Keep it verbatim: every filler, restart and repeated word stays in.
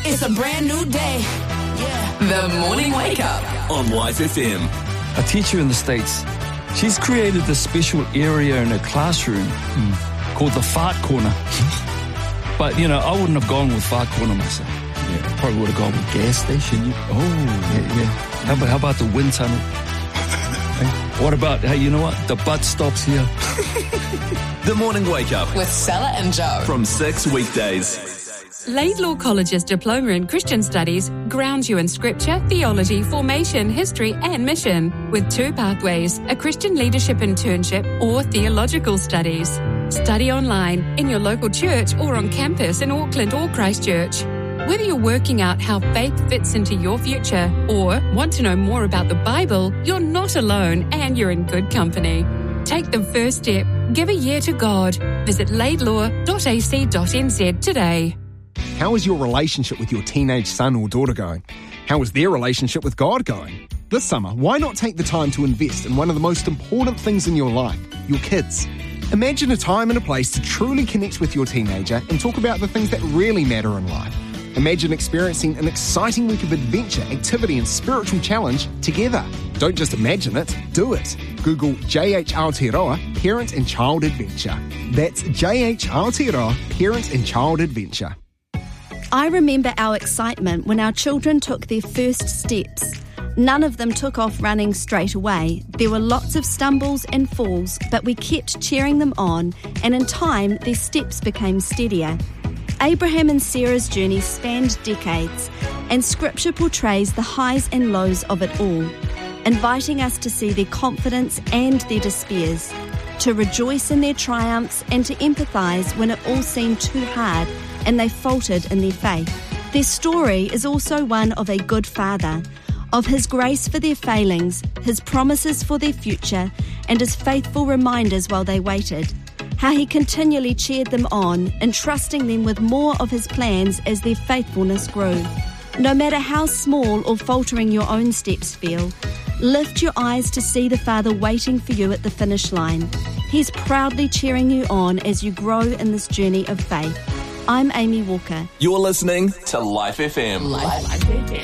It's a brand new day. Yeah. The Morning Wake Up on Life F M. A teacher in the States, she's created a special area in her classroom mm. called the fart corner. But, you know, I wouldn't have gone with fart corner myself. Yeah, probably would have gone with gas station. You, oh, yeah, yeah. How about, how about the wind tunnel? Hey, what about, hey, you know what? The butt stops here. The Morning Wake Up with Stella and Joe. From six weekdays. Laidlaw College's Diploma in Christian Studies grounds you in Scripture, theology, formation, history and mission with two pathways, a Christian leadership internship or theological studies. Study online, in your local church or on campus in Auckland or Christchurch. Whether you're working out how faith fits into your future or want to know more about the Bible, you're not alone and you're in good company. Take the first step. Give a year to God. Visit laidlaw dot a c dot n z today. How is your relationship with your teenage son or daughter going? How is their relationship with God going? This summer, why not take the time to invest in one of the most important things in your life, your kids? Imagine a time and a place to truly connect with your teenager and talk about the things that really matter in life. Imagine experiencing an exciting week of adventure, activity and spiritual challenge together. Don't just imagine it, do it. Google J H Aotearoa Parent and Child Adventure. That's J H Aotearoa Parent and Child Adventure. I remember our excitement when our children took their first steps. None of them took off running straight away. There were lots of stumbles and falls, but we kept cheering them on, and in time, their steps became steadier. Abraham and Sarah's journey spanned decades, and Scripture portrays the highs and lows of it all, inviting us to see their confidence and their despairs, to rejoice in their triumphs and to empathise when it all seemed too hard and they faltered in their faith. Their story is also one of a good father, of his grace for their failings, his promises for their future, and his faithful reminders while they waited. How he continually cheered them on, entrusting them with more of his plans as their faithfulness grew. No matter how small or faltering your own steps feel, lift your eyes to see the Father waiting for you at the finish line. He's proudly cheering you on as you grow in this journey of faith. I'm Amy Walker. You're listening to Life F M. Life F M.